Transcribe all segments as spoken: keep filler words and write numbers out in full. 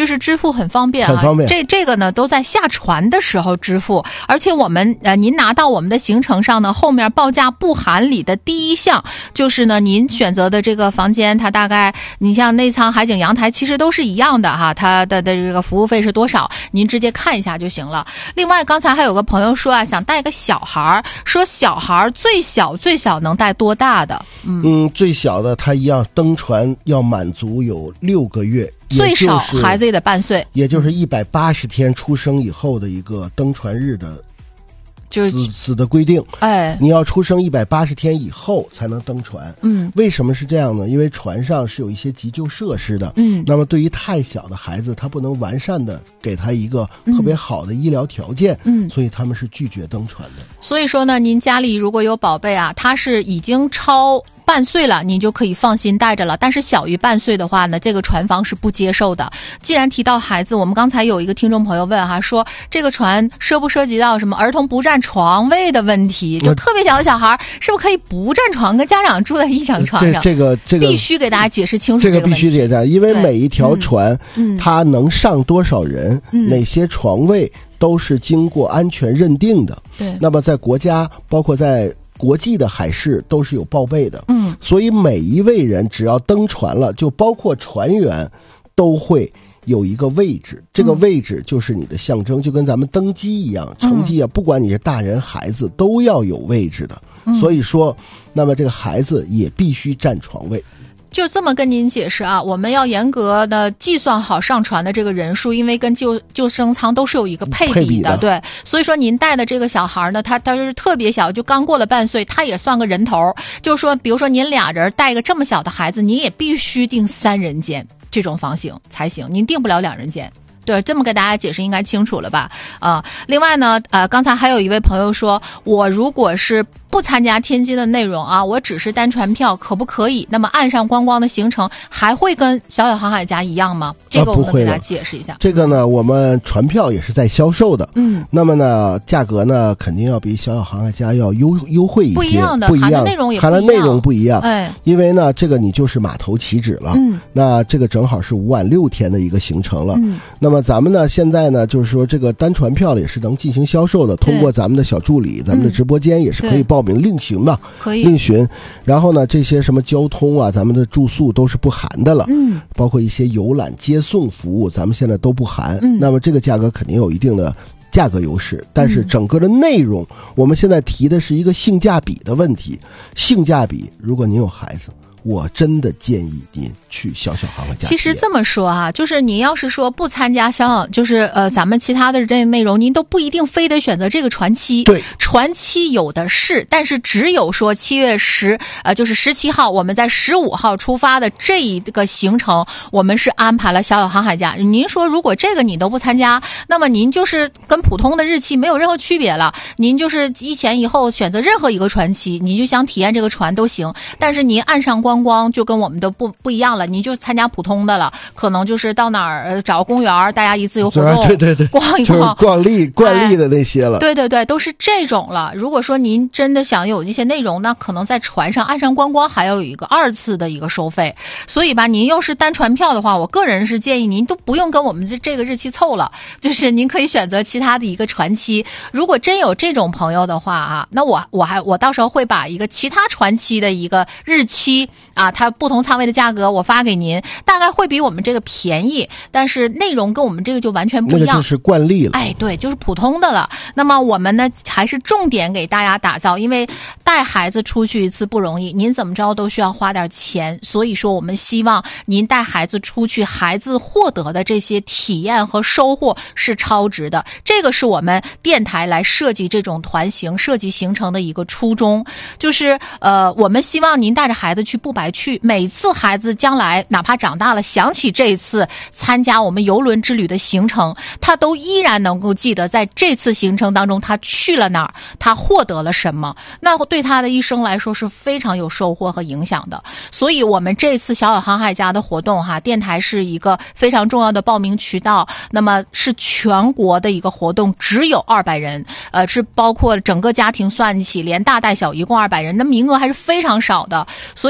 就是支付很方便啊， 很方便。 这这个呢都在下船的时候支付，而且我们呃，您拿到我们的行程上呢，后面报价不含里的第一项就是呢，您选择的这个房间，它大概你像内舱、海景、阳台，其实都是一样的哈，它的的这个服务费是多少，您直接看一下就行了。另外，刚才还有个朋友说啊，想带个小孩，说小孩最小最小能带多大的？嗯嗯，最小的他一样，登船要满足有六个月。 最少孩子也得半岁， 也就是一百八十天出生以后的一个登船日的就是死死的规定。 哎， 你要出生一百八十天以后才能登船。 嗯， 为什么是这样呢？因为船上是有一些急救设施的。 嗯， 那么对于太小的孩子，他不能完善的给他一个特别好的医疗条件。嗯，所以他们是拒绝登船的。 所以说呢，您家里如果有宝贝啊，他是已经超半岁了，你就可以放心带着了。但是小于半岁的话呢，这个船方是不接受的。既然提到孩子，我们刚才有一个听众朋友问哈，说这个船涉不涉及到什么儿童不占床位的问题？就特别小的小孩是不是可以不占床，跟家长住在一张床上？ 这这个这个必须给大家解释清楚这个个问题。 必须给大家，因为每一条船、 嗯、 它能上多少人、嗯，哪些床位都是经过安全认定的。 对， 那么在国家包括在国际的海事都是有报备的。嗯，所以每一位人只要登船了，就包括船员都会有一个位置，这个位置就是你的象征，嗯、就跟咱们登机一样，乘机啊，不管你是大人孩子都要有位置的。嗯、所以说，那么这个孩子也必须占床位。 就这么跟您解释啊，我们要严格的计算好上船的这个人数，因为跟救救生舱都是有一个配比的， 配比的对。所以说您带的这个小孩呢，他他是特别小，就刚过了半岁，他也算个人头。就是说，比如说您俩人带一个这么小的孩子，您也必须订三人间这种房型才行，您订不了两人间。对，这么给大家解释应该清楚了吧？啊、呃，另外呢，呃，刚才还有一位朋友说，我如果是不参加天津的内容啊，我只是单船票，可不可以？那么岸上观光的行程还会跟小小航海家一样吗？这个我们给大家解释一下。 啊、这个呢，我们船票也是在销售的，嗯，那么呢，价格呢肯定要比小小航海家要优优惠一些， 不一样的， 不一样， 含的内容也不含的内容不一样， 哎， 因为呢，这个你就是码头起止了，嗯，那这个正好是五晚六天的一个行程了，嗯，那么。那么咱们呢，现在呢，就是说这个单船票也是能进行销售的，通过咱们的小助理，咱们的直播间也是可以报名另询嘛， 可以另询。然后呢，这些什么交通啊，咱们的住宿都是不含的了，嗯，包括一些游览接送服务，咱们现在都不含。嗯，那么这个价格肯定有一定的价格优势，但是整个的内容，嗯、我们现在提的是一个性价比的问题。性价比，如果您有孩子，我真的建议您去小小航海家。 其实这么说啊，就是您要是说不参加小，就是呃咱们其他的这内容，您都不一定非得选择这个船期。 对， 船期有的是，但是只有说七月十呃就是十七号，我们在十五号出发的这一个行程，我们是安排了小小航海家。您说如果这个你都不参加，那么您就是跟普通的日期没有任何区别了。您就是一前一后选择任何一个船期，你就想体验这个船都行，但是您岸上观光就跟我们的不不一样了，你就参加普通的了，可能就是到哪儿找个公园，大家一自由活动， 对对对， 逛一逛， 就是惯例惯例的那些了、 哎。对对对，都是这种了。如果说您真的想有这些内容，那可能在船上岸上观光还要有一个二次的一个收费。所以吧，您又是单船票的话，我个人是建议您都不用跟我们这这个日期凑了，就是您可以选择其他的一个船期。如果真有这种朋友的话啊，那我我还我到时候会把一个其他船期的一个日期啊，它不同舱位的价格我发给您，大概会比我们这个便宜，但是内容跟我们这个就完全不一样， 那个就是惯例了。 哎，对，就是普通的了。那么我们呢，还是重点给大家打造，因为带孩子出去一次不容易，您怎么着都需要花点钱，所以说我们希望您带孩子出去，孩子获得的这些体验和收获是超值的。这个是我们电台来设计这种团行、设计行程的一个初衷，就是呃，我们希望您带着孩子去不白去，每次孩子将来哪怕长大了想起这次参加我们邮轮之旅的行程，他都依然能够记得在这次行程当中他去了哪儿，他获得了什么，那对他的一生来说是非常有收获和影响的。所以我们这次小小航海家的活动哈，电台是一个非常重要的报名渠道，那么是全国的一个活动，只有二百人，呃，是包括整个家庭算起连大带小一共二百人，那名额还是非常少的。所以呢，现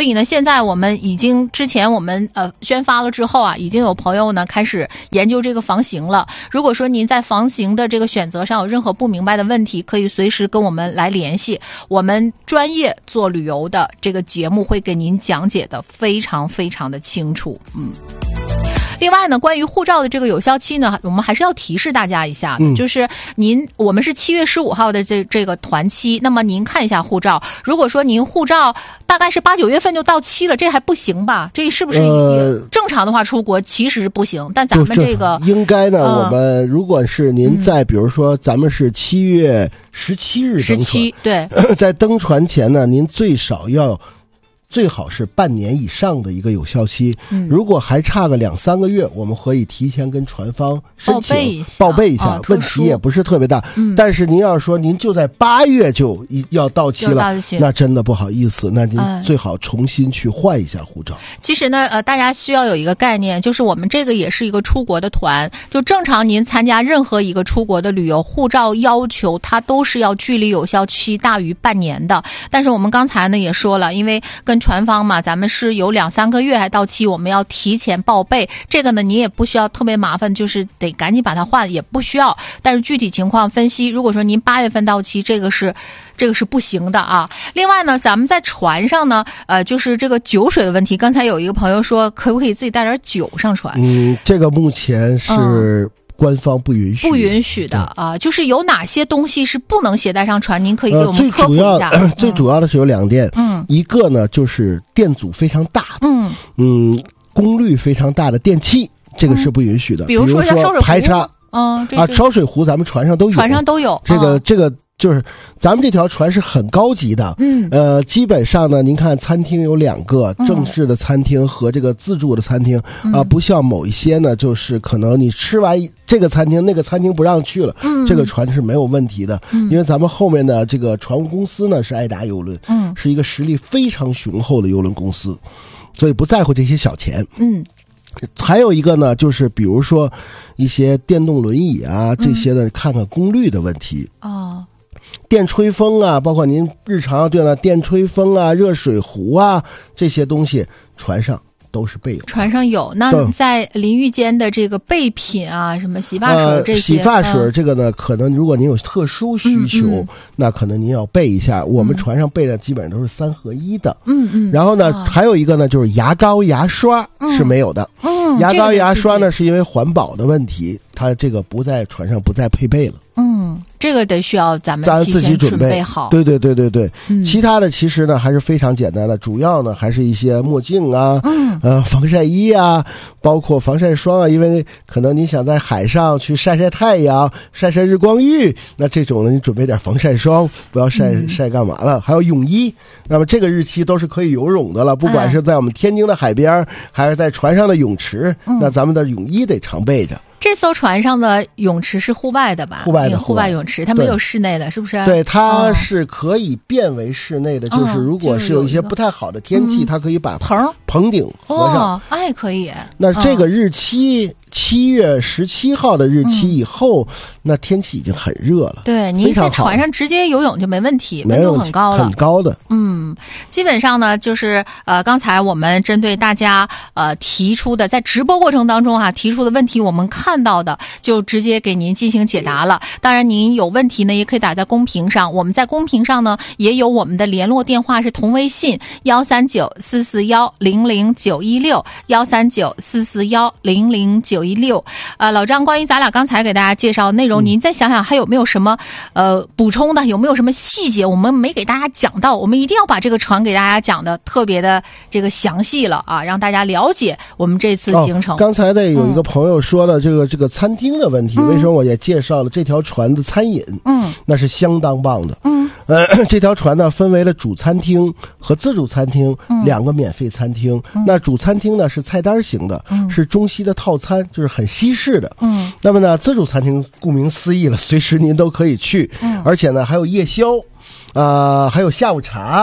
在我们已经之前我们呃宣发了之后啊，已经有朋友呢开始研究这个房型了。如果说您在房型的这个选择上有任何不明白的问题，可以随时跟我们来联系，我们专业做旅游的这个节目会给您讲解的非常非常的清楚。嗯。另外呢，关于护照的这个有效期呢，我们还是要提示大家一下的，嗯、就是您我们是七月十五号的这这个团期，那么您看一下护照，如果说您护照大概是八九月份就到期了，这还不行吧？这是不是、呃、正常的话出国其实不行？但咱们这个应该呢、呃，我们如果是您在、 嗯、 比如说咱们是七月十七日登船， 十七对， 在登船前呢，您最少要。最好是半年以上的一个有效期，嗯、如果还差个两三个月，我们可以提前跟船方申请报备一下， 报备一下， 啊、 问题也不是特别大。嗯、但是您要说您就在八月就要到期了，那真的不好意思，那您最好重新去换一下护照。 哎、其实呢，呃，大家需要有一个概念，就是我们这个也是一个出国的团，就正常您参加任何一个出国的旅游，护照要求它都是要距离有效期大于半年的。但是我们刚才呢也说了，因为跟船方嘛，咱们是有两三个月还到期，我们要提前报备。这个呢，你也不需要特别麻烦，就是得赶紧把它换，也不需要。但是具体情况分析，如果说您八月份到期，这个是这个是不行的啊。另外呢，咱们在船上呢，呃，就是这个酒水的问题。刚才有一个朋友说，可不可以自己带点酒上船？ 嗯，这个目前是。嗯官方不允许， 不允许的啊！就是有哪些东西是不能携带上船？您可以给我们科普一下。 呃、最主要、嗯、最主要的是有两点，嗯，一个呢就是电阻非常大的，嗯嗯，功率非常大的电器，这个是不允许的。嗯、 比如说像烧水壶， 排插， 嗯啊，烧水壶咱们船上都有， 船上都有。 这个、 嗯、这个。就是咱们这条船是很高级的，嗯，呃，基本上呢，您看餐厅有两个，嗯、正式的餐厅和这个自助的餐厅啊、嗯呃，不像某一些呢，就是可能你吃完这个餐厅，那个餐厅不让去了，嗯，这个船是没有问题的，嗯，因为咱们后面的这个船务公司呢是爱达邮轮，嗯，是一个实力非常雄厚的邮轮公司，所以不在乎这些小钱，嗯。还有一个呢，就是比如说一些电动轮椅啊，这些的，看看功率的问题哦。电吹风啊，包括您日常对了电吹风啊、热水壶啊这些东西，船上都是备有。 船上有。那在淋浴间的这个备品啊，什么洗发水这些，呃、 洗发水这个呢，嗯、可能如果您有特殊需求，嗯嗯、那可能您要备一下。我们船上备的基本上都是三合一的。嗯嗯。然后呢，哦、还有一个呢，就是牙膏、牙刷是没有的。嗯。牙膏、牙刷呢，是因为环保的问题，它这个不在船上不再配备了。 嗯，这个得需要咱们咱自己准备好。 对对对对对，嗯、其他的其实呢还是非常简单的，主要呢还是一些墨镜啊，嗯，呃，防晒衣啊，包括防晒霜啊，因为可能你想在海上去晒晒太阳、晒晒日光浴，那这种呢你准备点防晒霜，不要晒、嗯、晒干嘛了？还有泳衣，那么这个日期都是可以游泳的了，不管是在我们天津的海边，哎、还是在船上的泳池，嗯、那咱们的泳衣得常备着。 这艘船上的泳池是户外的吧？ 户外的户外泳池，它没有室内的，是不是？ 对，它是可以变为室内的，哦、就是如果是有一些不太好的天气，嗯、它可以把棚棚顶合上。 哦，哎，可以。 那这个日期。嗯七月十七号的日期以后，嗯、那天气已经很热了。 对，您在船上直接游泳就没问题，温度很高了， 很高的。 嗯，基本上呢，就是呃，刚才我们针对大家呃提出的，在直播过程当中哈、啊、提出的问题，我们看到的就直接给您进行解答了。当然，您有问题呢，也可以打在公屏上。我们在公屏上呢也有我们的联络电话，是同微信幺三九四四幺零零九一六幺三九四四幺零零九。一六，呃，老张，关于咱俩刚才给大家介绍的内容，嗯、您再想想还有没有什么呃补充的？有没有什么细节我们没给大家讲到？我们一定要把这个船给大家讲的特别的这个详细了啊，让大家了解我们这次行程。 哦、刚才的有一个朋友说了这个、嗯、这个餐厅的问题，为什么我也介绍了这条船的餐饮？嗯，那是相当棒的。嗯，呃，这条船呢分为了主餐厅和自助餐厅、嗯、两个免费餐厅。嗯、那主餐厅呢是菜单型的，嗯、是中西的套餐。就是很西式的，嗯，那么呢，自助餐厅顾名思义了，随时您都可以去，嗯，而且呢还有夜宵，啊、呃，还有下午茶。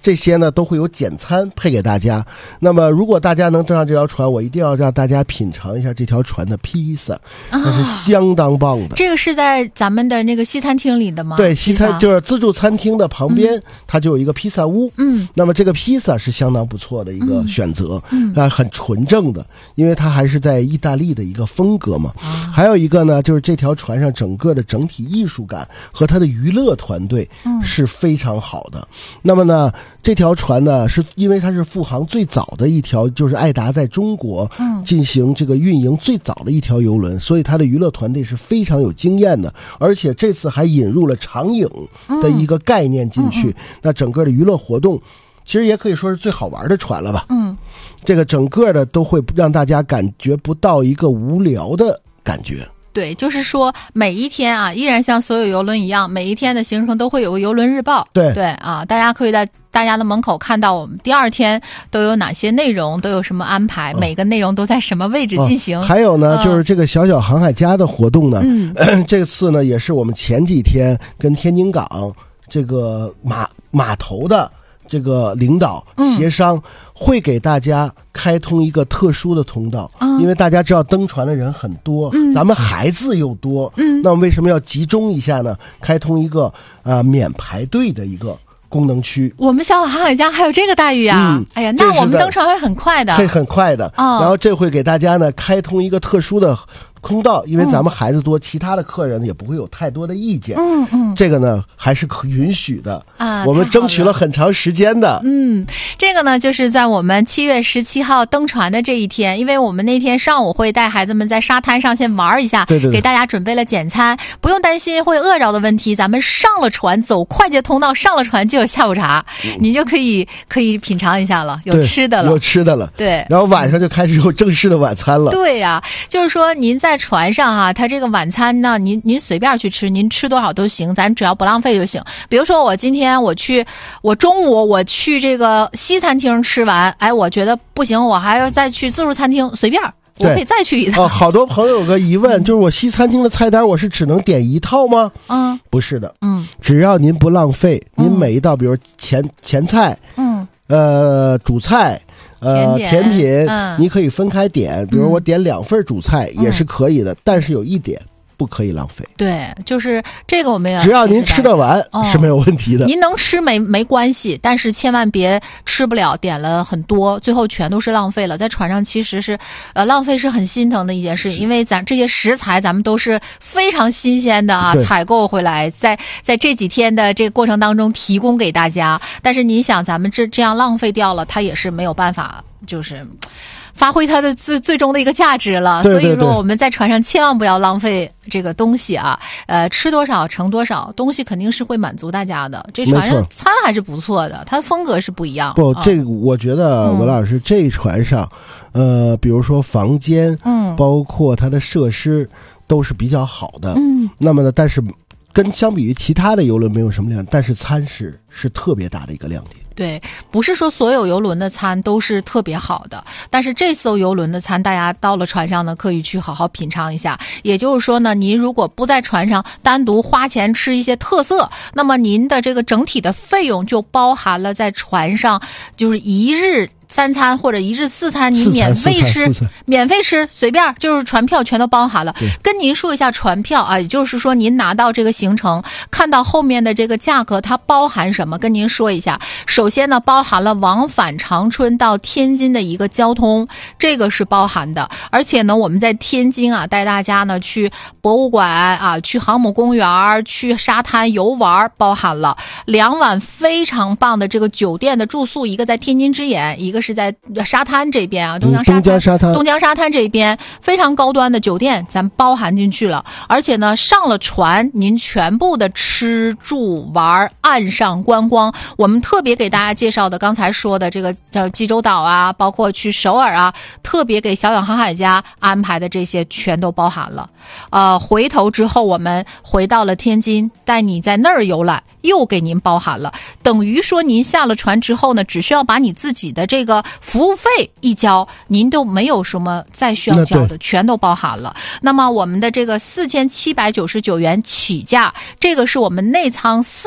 这些呢都会有简餐配给大家。那么如果大家能登上这条船，我一定要让大家品尝一下这条船的披萨，那是相当棒的。 这个是在咱们的那个西餐厅里的吗？ 对，西餐就是自助餐厅的旁边、嗯、它就有一个披萨屋。嗯，那么这个披萨是相当不错的一个选择，嗯，啊，很纯正的，因为它还是在意大利的一个风格嘛。啊、还有一个呢，就是这条船上整个的整体艺术感和它的娱乐团队是非常好的。嗯、那么呢，这条船呢，是因为它是复航最早的一条，就是爱达在中国进行这个运营最早的一条邮轮，所以它的娱乐团队是非常有经验的，而且这次还引入了长影的一个概念进去，嗯嗯嗯、那整个的娱乐活动其实也可以说是最好玩的船了吧。嗯，这个整个的都会让大家感觉不到一个无聊的感觉。 对，就是说每一天啊，依然像所有邮轮一样，每一天的行程都会有个邮轮日报。 对对啊，大家可以在大家的门口看到我们第二天都有哪些内容，都有什么安排，哦、每个内容都在什么位置进行。 哦、还有呢、嗯，就是这个小小航海家的活动呢，嗯，这次呢也是我们前几天跟天津港这个码码头的这个领导协商，嗯、会给大家开通一个特殊的通道，嗯、因为大家知道登船的人很多，嗯、咱们孩子又多，嗯，那为什么要集中一下呢？开通一个啊、呃、免排队的一个功能区。 我们小小航海家还有这个待遇啊！嗯、哎呀，那我们登船会很快的， 会很快的。哦、然后这会给大家呢开通一个特殊的通道，因为咱们孩子多，嗯、其他的客人也不会有太多的意见。嗯嗯，这个呢还是可允许的啊。我们争取了很长时间的。 嗯，这个呢就是在我们七月十七号登船的这一天，因为我们那天上午会带孩子们在沙滩上先玩一下， 对对对， 给大家准备了简餐，不用担心会饿着的问题。咱们上了船，走快捷通道上了船就有下午茶，嗯、你就可以可以品尝一下了，有吃的了， 有吃的了。 对， 然后晚上就开始有正式的晚餐了。 对呀、啊，就是说您在船上啊，它这个晚餐呢，您您随便去吃，您吃多少都行，咱只要不浪费就行。比如说我今天我去，我中午我去这个西餐厅吃完，哎，我觉得不行，我还要再去自助餐厅，随便。我可以再去一趟。 哦，好多朋友有个疑问，嗯、就是我西餐厅的菜单我是只能点一套吗？嗯，不是的，嗯，只要您不浪费，您每一道，比如前前菜，嗯，呃，主菜。呃，甜品，嗯、你可以分开点，比如我点两份主菜、嗯、也是可以的，但是有一点不可以浪费。 对，就是这个我们要只要您吃得完、哦、是没有问题的。 您能吃没没关系，但是千万别吃不了，点了很多，最后全都是浪费了。在船上其实是，呃，浪费是很心疼的一件事，因为咱这些食材咱们都是非常新鲜的啊，采购回来，在在这几天的这个过程当中提供给大家。但是你想，咱们这这样浪费掉了，它也是没有办法，就是发挥它的最最终的一个价值了。 对对对， 所以说我们在船上千万不要浪费这个东西啊，呃，吃多少盛多少，东西肯定是会满足大家的。这船上餐还是不错的，它风格是不一样。 不，啊、这个我觉得文老师、嗯、这船上，呃，比如说房间，嗯，包括它的设施都是比较好的。嗯，那么呢，但是跟相比于其他的邮轮没有什么亮，但是餐食是特别大的一个亮点。 对，不是说所有邮轮的餐都是特别好的，但是这艘邮轮的餐，大家到了船上呢，可以去好好品尝一下。也就是说呢，您如果不在船上单独花钱吃一些特色，那么您的这个整体的费用就包含了在船上就是一日三餐或者一日四餐，你免费吃，免费吃，随便，就是船票全都包含了。跟您说一下船票啊，也就是说您拿到这个行程，看到后面的这个价格，它包含什么？跟您说一下。首先呢，包含了往返长春到天津的一个交通，这个是包含的。而且呢，我们在天津啊，带大家呢去博物馆啊，去航母公园，去沙滩游玩，包含了两晚非常棒的这个酒店的住宿，一个在天津之眼，一个。一个是在沙滩这边啊，东江沙滩， 东江沙滩， 东江沙滩这边非常高端的酒店，咱包含进去了。而且呢，上了船，您全部的吃住玩、岸上观光，我们特别给大家介绍的，刚才说的这个叫济州岛啊，包括去首尔啊，特别给小小航海家安排的这些全都包含了。呃，回头之后我们回到了天津，带你在那儿游览，又给您包含了，等于说您下了船之后呢，只需要把你自己的这个服务费一交，您都没有什么再需要交的，全都包含了。那么我们的这个四千七百九十九元起价，这个是我们内舱四人间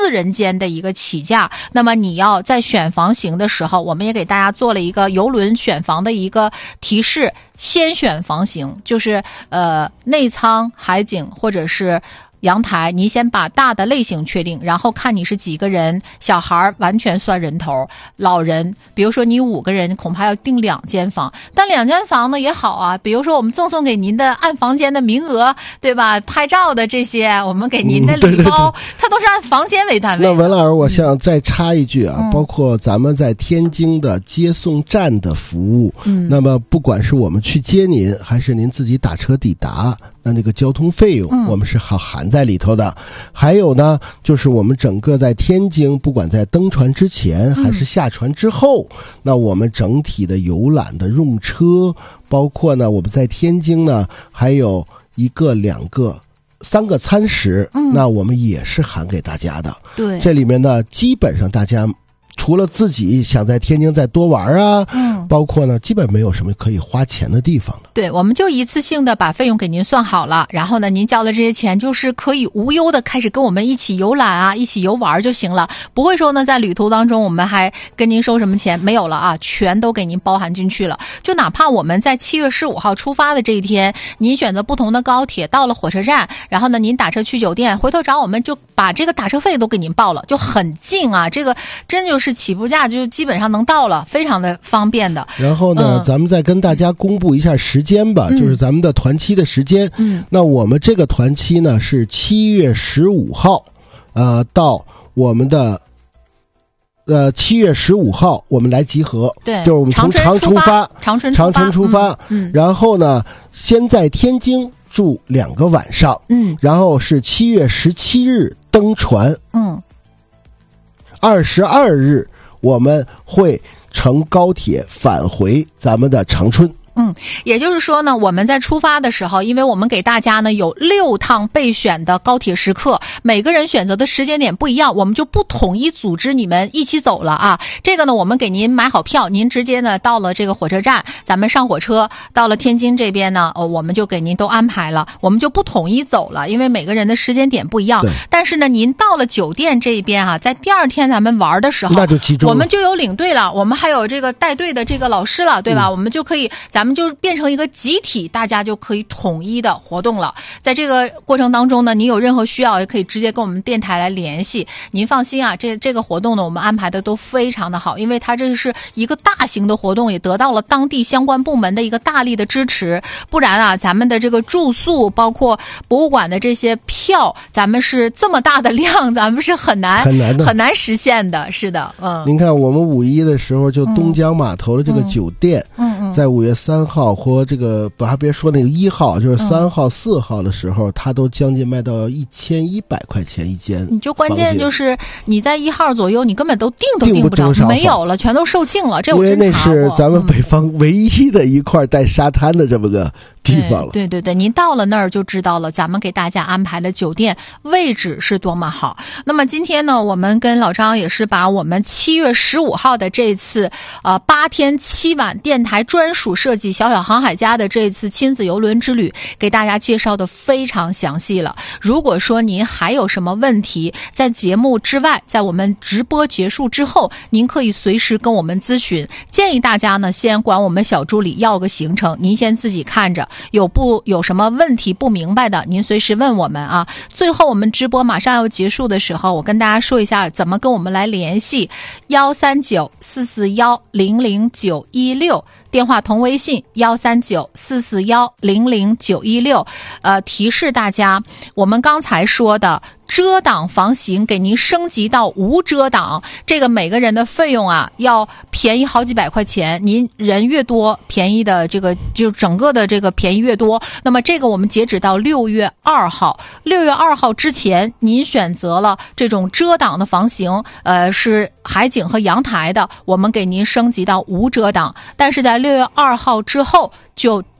间的一个起价。那么你要在选房型的时候，我们也给大家做了一个邮轮选房的一个提示，先选房型，就是呃内舱、海景或者是阳台，你先把大的类型确定，然后看你是几个人，小孩完全算人头，老人比如说你五个人恐怕要订两间房，但两间房呢也好啊，比如说我们赠送给您的按房间的名额，对吧，拍照的这些我们给您的礼包、嗯、对对对，它都是按房间为单位的。 那文老师我想再插一句啊、嗯、包括咱们在天津的接送站的服务，嗯，那么不管是我们去接您还是您自己打车抵达，那这个交通费用我们是好含在里头的、嗯、还有呢就是我们整个在天津不管在登船之前还是下船之后、嗯、那我们整体的游览的用车，包括呢我们在天津呢还有一个两个三个餐食、嗯、那我们也是含给大家的。 对， 这里面呢基本上大家除了自己想在天津再多玩啊，嗯，包括呢基本没有什么可以花钱的地方的。 对，我们就一次性的把费用给您算好了，然后呢您交了这些钱就是可以无忧的开始跟我们一起游览啊，一起游玩就行了，不会说呢在旅途当中我们还跟您收什么钱，没有了啊，全都给您包含进去了。就哪怕我们在七月十五号出发的这一天，您选择不同的高铁，到了火车站，然后呢您打车去酒店，回头找我们就把这个打车费都给您报了，就很近啊，这个真就是起步价就基本上能到了，非常的方便的。 然后呢、嗯、咱们再跟大家公布一下时间吧、嗯、就是咱们的团期的时间。嗯，那我们这个团期呢是七月十五号呃到我们的呃七月十五号我们来集合。 对， 就是我们从长春出发， 长春长春出发， 嗯，嗯然后呢先在天津住两个晚上，嗯，然后是七月十七日登船，嗯，二十二日我们会乘高铁返回咱们的长春。 嗯，也就是说呢，我们在出发的时候，因为我们给大家呢有六趟备选的高铁时刻，每个人选择的时间点不一样，我们就不统一组织你们一起走了啊。这个呢，我们给您买好票，您直接呢到了这个火车站，咱们上火车到了天津这边呢，呃，我们就给您都安排了，我们就不统一走了，因为每个人的时间点不一样。但是呢，您到了酒店这边啊，在第二天咱们玩的时候， 那就集中了， 我们就有领队了，我们还有这个带队的这个老师了，对吧？嗯、我们就可以，咱们就变成一个集体，大家就可以统一的活动了。在这个过程当中呢，你有任何需要也可以直接跟我们电台来联系。您放心啊，这这个活动呢，我们安排的都非常的好，因为它这是一个大型的活动，也得到了当地相关部门的一个大力的支持。不然啊，咱们的这个住宿，包括博物馆的这些票，咱们是这么大的量，咱们是很难很难的很难实现的。是的，嗯。 您看，我们五一的时候，就东江码头的这个酒店，嗯嗯，在五月三号或这个还别说那个一号，就是三号、嗯、四号的时候，它都将近卖到一千一百块钱一间。 你就关键就是你在一号左右，你根本都订都订不着，没有了，全都售罄了。这我真查过。 因为那是咱们北方唯一的一块带沙滩的这么个地方了。 对对对，您到了那儿就知道了，咱们给大家安排的酒店位置是多么好。那么今天呢，我们跟老张也是把我们七月十五号的这次呃八天七晚电台专属设计小小航海家的这次亲子游轮之旅给大家介绍的非常详细了。如果说您还有什么问题，在节目之外，在我们直播结束之后，您可以随时跟我们咨询。建议大家呢，先管我们小助理要个行程，您先自己看着，有不有什么问题不明白的，您随时问我们啊。最后我们直播马上要结束的时候，我跟大家说一下怎么跟我们来联系：幺三九四四幺零零九一六。电话同微信幺三九四四幺零零九一六。呃，提示大家，我们刚才说的遮挡房型给您升级到无遮挡，这个每个人的费用啊要便宜好几百块钱，您人越多，便宜的这个就整个的这个便宜越多。那么这个我们截止到六月二号，六月二号之前，您选择了这种遮挡的房型，呃，是海景和阳台的，我们给您升级到无遮挡，但是在六月二号之后就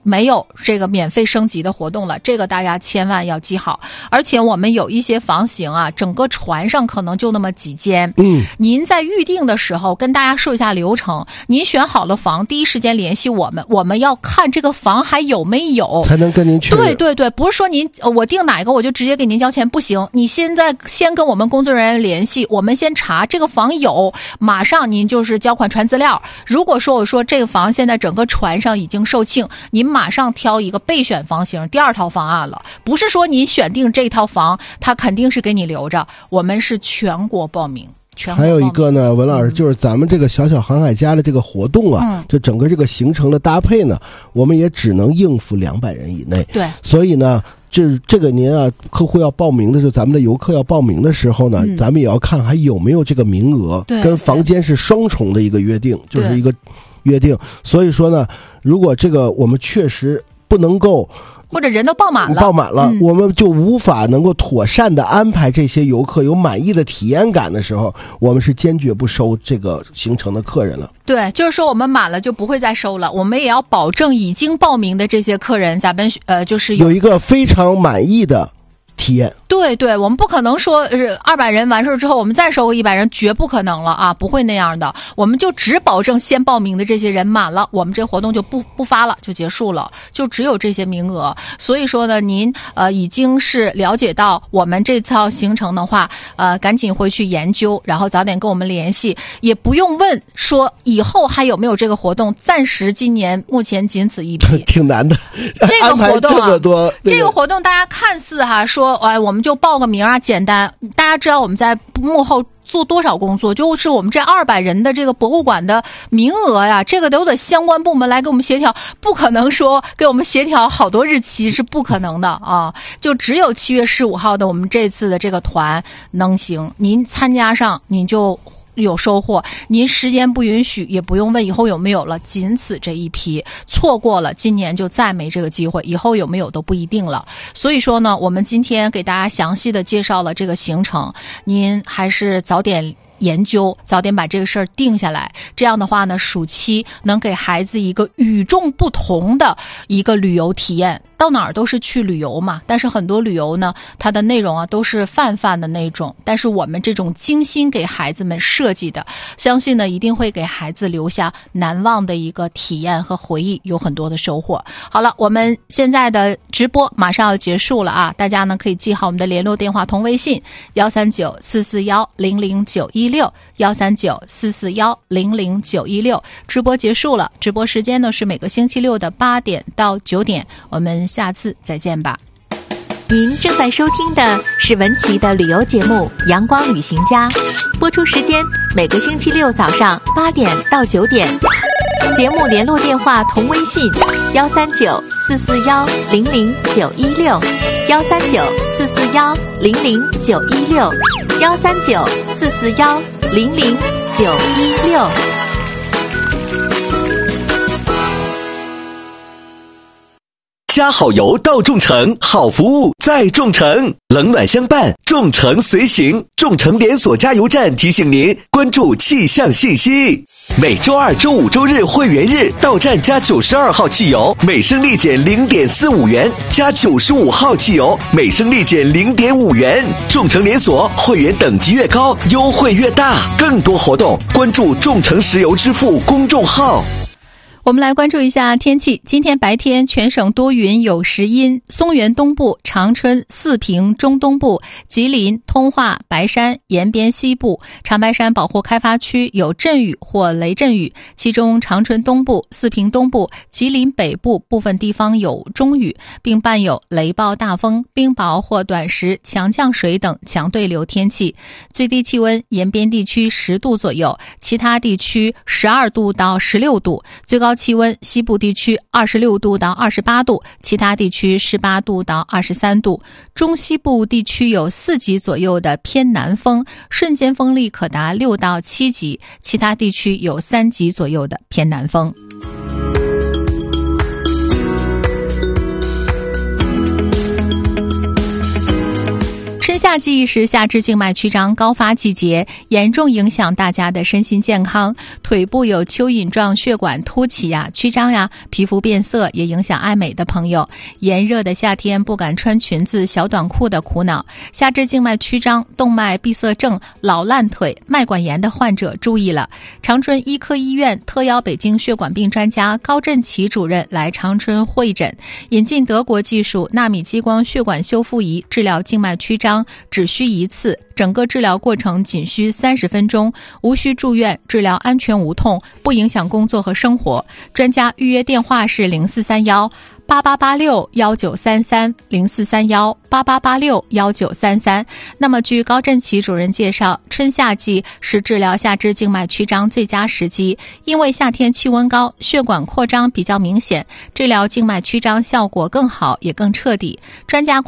没有这个免费升级的活动了，这个大家千万要记好。而且我们有一些房型啊，整个船上可能就那么几间。 嗯， 您在预定的时候跟大家说一下流程，您选好了房，第一时间联系我们，我们要看这个房还有没有， 才能跟您确认。 对对对，不是说您我订哪个我就直接给您交钱，不行，你现在先跟我们工作人员联系，我们先查这个房有，马上您就是交款传资料。如果说我说这个房现在整个船上已经售罄，您马上挑一个备选房型，第二套方案了。不是说你选定这套房，它肯定是给你留着。我们是全国报名。全国报名。 还有一个呢，文老师，就是咱们这个小小航海家的这个活动啊， 嗯、 就整个这个行程的搭配呢，我们也只能应付两百人以内。 对， 所以呢。这这个您啊，客户要报名的时候，咱们的游客要报名的时候呢，嗯、咱们也要看还有没有这个名额， 对， 跟房间是双重的一个约定，就是一个约定。所以说呢，如果这个我们确实不能够。 或者人都爆满了， 爆满了、嗯，我们就无法能够妥善的安排这些游客有满意的体验感的时候，我们是坚决不收这个行程的客人了。 对，就是说我们满了就不会再收了，我们也要保证已经报名的这些客人，咱们呃就是有, 有一个非常满意的体验。 对对，我们不可能说是二百人完事之后我们再收个一百人，绝不可能了啊，不会那样的。我们就只保证先报名的这些人满了，我们这活动就不不发了，就结束了，就只有这些名额。所以说呢，您呃已经是了解到我们这套行程的话，呃赶紧回去研究，然后早点跟我们联系，也不用问说以后还有没有这个活动，暂时今年目前仅此一批。 挺难的， 这个活动啊， 这么多、 这个活动大家看似哈说，哎，我们就报个名啊，简单。大家知道我们在幕后做多少工作？就是我们这二百人的这个博物馆的名额呀，这个都得相关部门来给我们协调，不可能说给我们协调好多日期，是不可能的啊！就只有七月十五号的我们这次的这个团能行，您参加上您就有收获，您时间不允许也不用问以后有没有了，仅此这一批，错过了今年就再没这个机会，以后有没有都不一定了。所以说呢，我们今天给大家详细的介绍了这个行程，您还是早点研究，早点把这个事儿定下来，这样的话呢，暑期能给孩子一个与众不同的一个旅游体验。到哪儿都是去旅游嘛，但是很多旅游呢，它的内容啊都是泛泛的那种，但是我们这种精心给孩子们设计的，相信呢一定会给孩子留下难忘的一个体验和回忆，有很多的收获。好了，我们现在的直播马上要结束了啊，大家呢可以记好我们的联络电话同微信幺三九四四幺零零九一六幺三九四四幺零零九一六。直播结束了，直播时间呢是每个星期六的八点到九点，我们下次再见吧。 您正在收听的是文琪的旅游节目《阳光旅行家》，播出时间每个星期六早上八点到九点。节目联络电话同微信幺三九四四幺零零九一六幺三九四四幺零零九一六幺三九四四幺零零九一六。 加好油到众诚，好服务在众诚，冷暖相伴，众诚随行。众诚连锁加油站提醒您关注气象信息。每周二、周五、周日会员日到站加九十二号汽油，每升立减零点四五元；加九十五号汽油，每升立减零点五元。众诚连锁会员等级越高，优惠越大。更多活动，关注众诚石油支付公众号。 我们来关注一下天气。今天白天全省多云有时阴，松原东部、长春、四平中东部、吉林、通化、白山、延边西部、长白山保护开发区有阵雨或雷阵雨，其中长春东部、四平东部、吉林北部部分地方有中雨，并伴有雷暴大风、冰雹或短时强降水等强对流天气。最低气温延边地区十度左右，其他地区十二度到十六度，最高气温西部地区二十六度到二十八度，其他地区十八度到二十三度。中西部地区有四级左右的偏南风，瞬间风力可达六到七级，其他地区有三级左右的偏南风。春夏夏季是下肢静脉曲张高发季节，严重影响大家的身心健康。腿部有蚯蚓状血管凸起呀、曲张呀，皮肤变色也影响爱美的朋友。炎热的夏天不敢穿裙子、小短裤的苦恼。下肢静脉曲张、动脉闭塞症、老烂腿、脉管炎的患者注意了。长春医科医院特邀北京血管病专家高振奇主任来长春会诊，引进德国技术纳米激光血管修复仪治疗静脉曲张，只需一次，整个治疗过程仅需三十分钟，无需住院，治疗安全无痛，不影响工作和生活。专家预约电话是零四三幺八八八六幺九三三零四三幺八八八六幺九三三。那么，据高振奇主任介绍，春夏季是治疗下肢静脉曲张最佳时机，因为夏天气温高，血管扩张比较明显，治疗静脉曲张效果更好，也更彻底。专家